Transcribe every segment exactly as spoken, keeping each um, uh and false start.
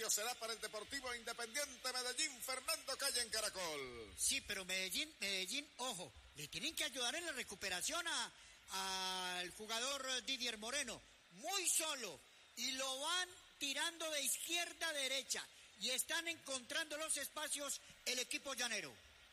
Atanasio será para el Deportivo Independiente Medellín, Fernando Calle en Caracol. Sí, pero Medellín, Medellín, ojo, le tienen que ayudar en la recuperación a, al jugador Didier Moreno, muy solo, y lo van tirando de izquierda a derecha, y están encontrando los espacios el equipo llanero.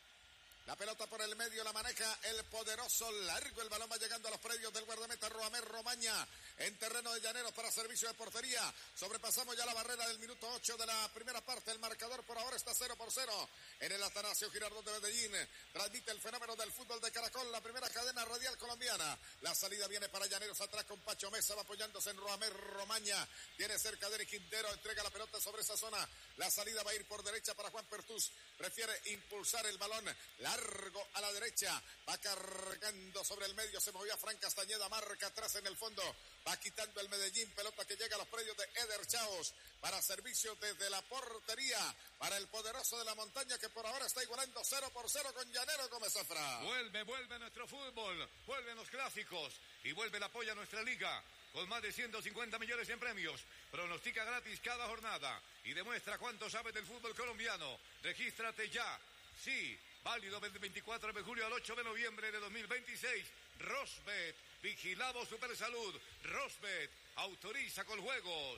La pelota por el medio la maneja el poderoso largo. El balón va llegando a los predios del guardameta Roamer Romaña en terreno de Llaneros para servicio de portería. Sobrepasamos ya la barrera del minuto ocho de la primera parte. El marcador por ahora está cero por cero en el Atanasio Girardot de Medellín. Transmite el fenómeno del fútbol de Caracol, la primera cadena radial colombiana. La salida viene para Llaneros atrás con Pacho Mesa, va apoyándose en Roamer Romaña. Tiene cerca de Quintero, entrega la pelota sobre esa zona. La salida va a ir por derecha para Juan Pertús. Prefiere impulsar el balón. La largo a la derecha, va cargando sobre el medio, se movía Fran Castañeda, marca atrás en el fondo, va quitando el Medellín, pelota que llega a los predios de Eder Chaos, para servicio desde la portería, para el poderoso de la montaña que por ahora está igualando cero por cero con Llanero Gómez Zafra. Vuelve, vuelve nuestro fútbol, vuelven los clásicos y vuelve el apoyo a nuestra liga. Con más de ciento cincuenta millones en premios, pronostica gratis cada jornada y demuestra cuánto sabes del fútbol colombiano. Regístrate ya, sí. Válido del veinticuatro de julio al ocho de noviembre de dos mil veintiséis. Rosbet, vigilado Supersalud. Rosbet, autoriza con juegos.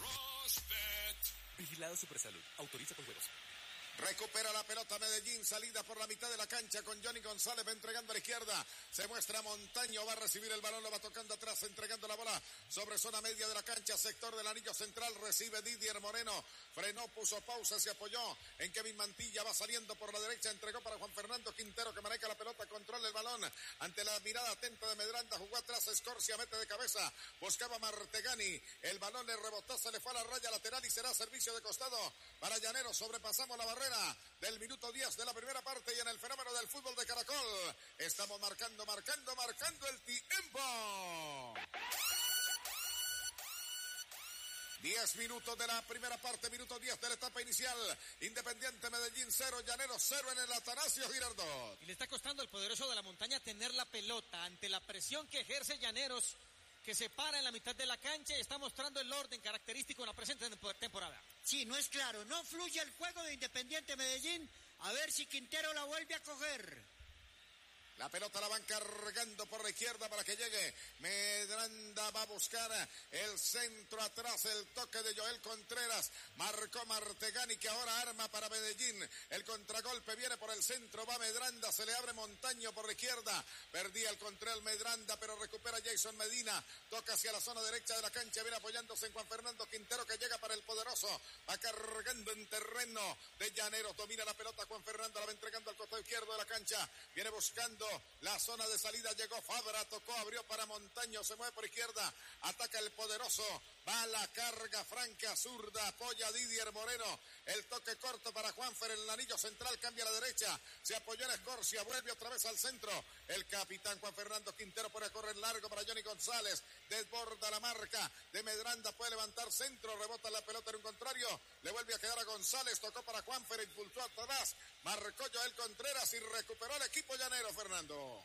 Rosbet, vigilado Supersalud, autoriza con juegos. Recupera la pelota Medellín, salida por la mitad de la cancha con Johnny González, va entregando a la izquierda, se muestra Montaño, va a recibir el balón, lo va tocando atrás, entregando la bola sobre zona media de la cancha, sector del anillo central, recibe Didier Moreno, frenó, puso pausa, se apoyó en Kevin Mantilla, va saliendo por la derecha, entregó para Juan Fernando Quintero que maneja la pelota, controla el balón, ante la mirada atenta de Medranda, jugó atrás, Escorcia mete de cabeza, buscaba Martegani, el balón le rebotó, se le fue a la raya lateral y será servicio de costado para Llaneros, sobrepasamos la barrera del minuto diez de la primera parte y en el fenómeno del fútbol de Caracol estamos marcando, marcando, marcando el tiempo. diez minutos de la primera parte, minuto diez de la etapa inicial. Independiente Medellín cero, Llaneros cero en el Atanasio Girardot. Y le está costando al poderoso de la montaña tener la pelota ante la presión que ejerce Llaneros, que se para en la mitad de la cancha y está mostrando el orden característico en la presente temporada. Sí, no es claro, no fluye el juego de Independiente Medellín, a ver si Quintero la vuelve a coger. La pelota la van cargando por la izquierda para que llegue. Medranda va a buscar el centro atrás, el toque de Joel Contreras. Marcó Martegani que ahora arma para Medellín. El contragolpe viene por el centro, va Medranda, se le abre Montaño por la izquierda. Perdía el control Medranda, pero recupera Jason Medina. Toca hacia la zona derecha de la cancha, viene apoyándose en Juan Fernando Quintero que llega para el poderoso. Va cargando en terreno de Llaneros, domina la pelota Juan Fernando, la va entregando al costado izquierdo de la cancha. Viene buscando la zona de salida, llegó Fabra, tocó, abrió para Montaño, se mueve por izquierda, ataca el poderoso, va a la carga franca, zurda, apoya a Didier Moreno, el toque corto para Juanfer en el anillo central, cambia a la derecha, se apoyó en Escorcia, vuelve otra vez al centro, el capitán Juan Fernando Quintero pone a correr largo para Johnny González, desborda la marca de Medranda, puede levantar centro, rebota la pelota en un contrario, le vuelve a quedar a González, tocó para Juanfer, impulsó atrás, marcó Joel Contreras y recuperó el equipo llanero, Fernando.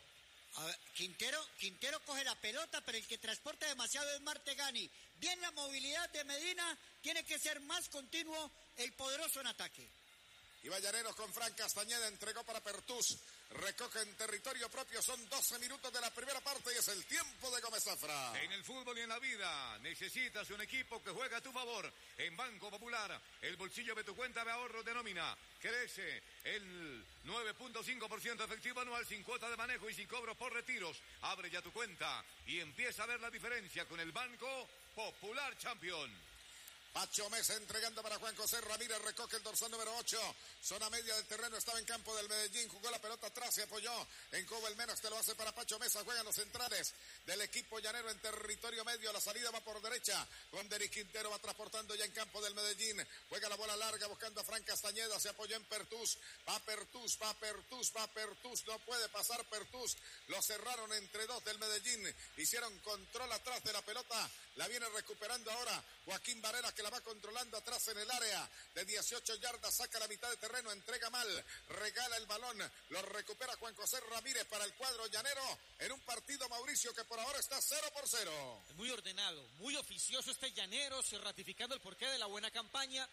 A ver, Quintero, Quintero coge la pelota, pero el que transporta demasiado es Martegani. Bien la movilidad de Medina, tiene que ser más continuo el poderoso en ataque. Iba Llaneros con Fran Castañeda, entregó para Pertús, recoge en territorio propio, son doce minutos de la primera parte y es el tiempo de Gómez Zafra. En el fútbol y en la vida necesitas un equipo que juega a tu favor. En Banco Popular, el bolsillo de tu cuenta de ahorro de nómina crece el nueve punto cinco por ciento efectivo anual sin cuota de manejo y sin cobros por retiros. Abre ya tu cuenta y empieza a ver la diferencia con el Banco Popular Champion. Pacho Mesa entregando para Juan José Ramírez, recoge el dorsal número ocho, zona media del terreno, estaba en campo del Medellín, jugó la pelota atrás, se apoyó en Cobo el Menos, te lo hace para Pacho Mesa, juegan los centrales del equipo llanero en territorio medio, la salida va por derecha, con Denis Quintero va transportando ya en campo del Medellín, juega la bola larga buscando a Fran Castañeda, se apoyó en Pertús, va Pertús, va Pertús, va Pertús, no puede pasar Pertús, lo cerraron entre dos del Medellín, hicieron control atrás de la pelota, la viene recuperando ahora Joaquín Varela que la va controlando atrás en el área de dieciocho yardas, saca la mitad de terreno, entrega mal, regala el balón, lo recupera Juan José Ramírez para el cuadro llanero en un partido, Mauricio, que por ahora está cero por cero. Muy ordenado, muy oficioso este Llaneros, ratificando el porqué de la buena campaña.